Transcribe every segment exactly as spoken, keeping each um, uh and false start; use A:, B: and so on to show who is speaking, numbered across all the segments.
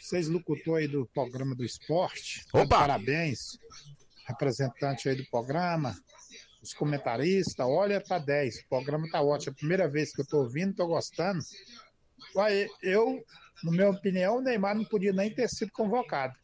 A: vocês locutores aí do programa do esporte.
B: Opa!
A: Parabéns, representante aí do programa, os comentaristas, olha, tá dez, o programa tá ótimo, é a primeira vez que eu tô ouvindo, tô gostando. Vai, eu, na minha opinião, o Neymar não podia nem ter sido convocado.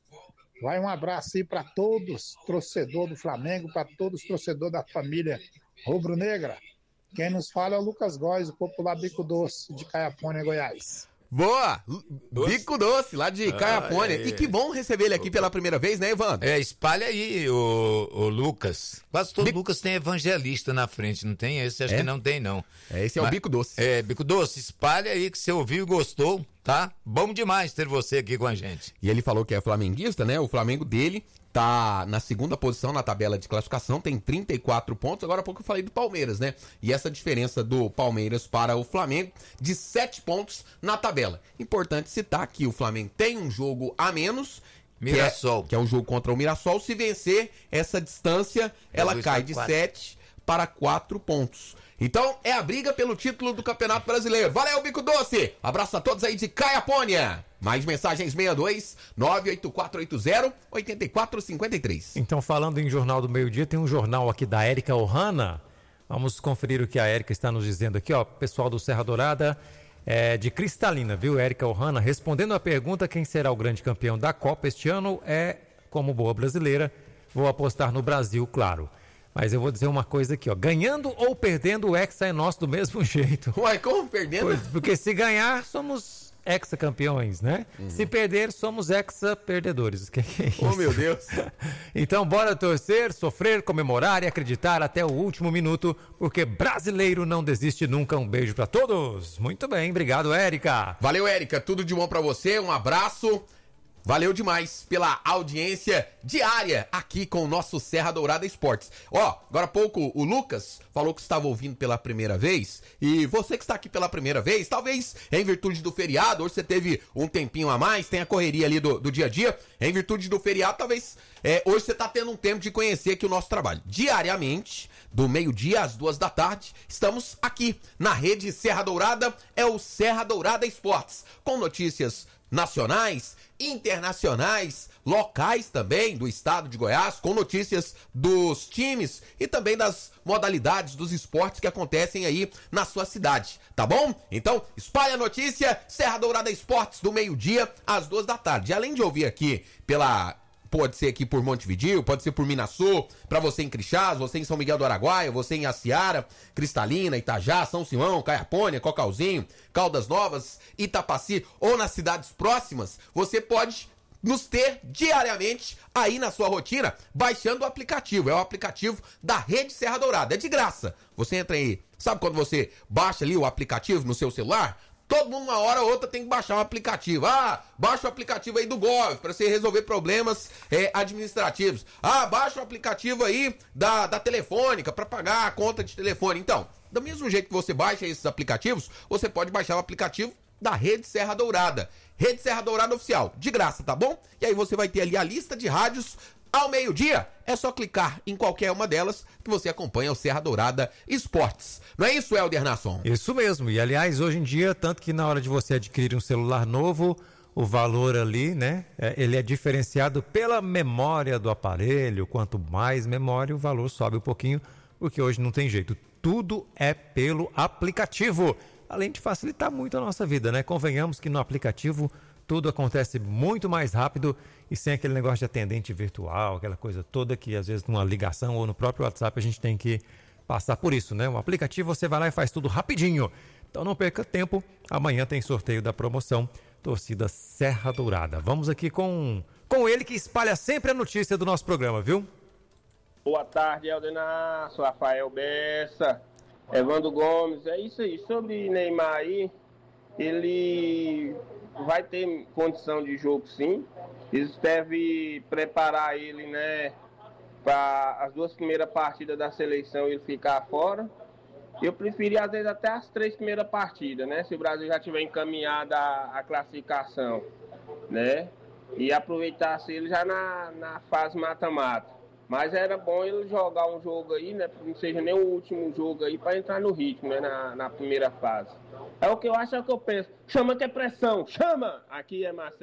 A: Vai, um abraço aí para todos, torcedor do Flamengo, para todos os torcedores da família rubro-negra. Quem nos fala é o Lucas Góes, o popular Bico Doce, de Caiapônia, Goiás.
B: Boa! Doce. Bico Doce, lá de Caiapônia. Ah, é. E que bom receber ele aqui pela primeira vez, né, Evandro?
C: É, espalha aí, o, o Lucas. Quase todo Bico... Lucas tem evangelista na frente, não tem? Esse acho é? que não tem, não.
B: É, esse é Mas, o Bico Doce.
C: É, Bico Doce, espalha aí que você ouviu e gostou, tá? Bom demais ter você aqui com a gente.
B: E ele falou que é flamenguista, né? O Flamengo dele tá na segunda posição na tabela de classificação, tem trinta e quatro pontos. Agora há pouco eu falei do Palmeiras, né? E essa diferença do Palmeiras para o Flamengo de sete pontos na tabela. Importante citar que o Flamengo tem um jogo a menos,
C: Mirassol,
B: que é, que é um jogo contra o Mirassol. Se vencer essa distância, ela cai de sete para quatro pontos. Então é a briga pelo título do Campeonato Brasileiro. Valeu, Bico Doce! Abraço a todos aí de Caiapônia. Mais mensagens sessenta e dois, nove oito quatro oito zero, oito quatro cinco três.
D: Então, falando em Jornal do Meio-Dia, tem um jornal aqui da Érica Ohana. Vamos conferir o que a Érica está nos dizendo aqui, ó. Pessoal do Serra Dourada, é, de Cristalina, viu, Érica Ohana? Respondendo a pergunta, quem será o grande campeão da Copa este ano é, como boa brasileira, vou apostar no Brasil, claro. Mas eu vou dizer uma coisa aqui, ó. Ganhando ou perdendo, o Hexa é nosso do mesmo jeito.
B: Uai, como perdendo?
D: Pois, porque se ganhar, somos hexa-campeões, né? Uhum. Se perder, somos hexa-perdedores. Que que é isso?
B: Oh, meu Deus.
D: Então, bora torcer, sofrer, comemorar e acreditar até o último minuto, porque brasileiro não desiste nunca. Um beijo pra todos. Muito bem, obrigado, Érica.
B: Valeu, Érica. Tudo de bom pra você. Um abraço. Valeu demais pela audiência diária aqui com o nosso Serra Dourada Esportes. Ó, agora há pouco o Lucas falou que estava ouvindo pela primeira vez, e você que está aqui pela primeira vez, talvez em virtude do feriado, hoje você teve um tempinho a mais, tem a correria ali do, do dia a dia, em virtude do feriado, talvez é, hoje você está tendo um tempo de conhecer aqui o nosso trabalho. Diariamente, do meio-dia às duas da tarde, estamos aqui na rede Serra Dourada, é o Serra Dourada Esportes, com notícias nacionais, internacionais, locais também do estado de Goiás, com notícias dos times e também das modalidades dos esportes que acontecem aí na sua cidade, tá bom? Então, espalhe a notícia, Serra Dourada Esportes, do meio-dia às duas da tarde. Além de ouvir aqui pela... Pode ser aqui por Montevidéu, pode ser por Minasul, para você em Crixás, você em São Miguel do Araguaia, você em Aciara, Cristalina, Itajá, São Simão, Caiapônia, Cocalzinho, Caldas Novas, Itapaci ou nas cidades próximas, você pode nos ter diariamente aí na sua rotina, baixando o aplicativo. É o aplicativo da Rede Serra Dourada, é de graça. Você entra aí, sabe quando você baixa ali o aplicativo no seu celular? Todo mundo, uma hora ou outra, tem que baixar um aplicativo. Ah, baixa o aplicativo aí do Gov, para você resolver problemas é, administrativos. Ah, baixa o aplicativo aí da, da Telefônica, para pagar a conta de telefone. Então, do mesmo jeito que você baixa esses aplicativos, você pode baixar o aplicativo da Rede Serra Dourada. Rede Serra Dourada Oficial, de graça, tá bom? E aí você vai ter ali a lista de rádios ao meio-dia. É só clicar em qualquer uma delas que você acompanha o Serra Dourada Esportes. Não é isso, Helder Nasson?
D: Isso mesmo. E, aliás, hoje em dia, tanto que na hora de você adquirir um celular novo, o valor ali, né, ele é diferenciado pela memória do aparelho. Quanto mais memória, o valor sobe um pouquinho, porque hoje não tem jeito. Tudo é pelo aplicativo. Além de facilitar muito a nossa vida, né? Convenhamos que no aplicativo tudo acontece muito mais rápido e sem aquele negócio de atendente virtual, aquela coisa toda que às vezes numa ligação ou no próprio WhatsApp a gente tem que passar por isso, né? O aplicativo você vai lá e faz tudo rapidinho. Então não perca tempo, amanhã tem sorteio da promoção Torcida Serra Dourada. Vamos aqui com, com ele que espalha sempre a notícia do nosso programa, viu?
E: Boa tarde, Aldenar, sou Rafael Bessa, Evandro Gomes, é isso aí. Sobre Neymar aí, ele vai ter condição de jogo sim, eles devem preparar ele, né, para as duas primeiras partidas da seleção ele ficar fora. Eu preferia às vezes até as três primeiras partidas, né, se o Brasil já tiver encaminhado a, a classificação, né, e aproveitasse ele já na, na fase mata-mata. Mas era bom ele jogar um jogo aí, né? Não seja nem o último jogo aí, para entrar no ritmo, né? Na, na primeira fase. É o que eu acho, é o que eu penso. Chama que é pressão, chama! Aqui é Marcelo.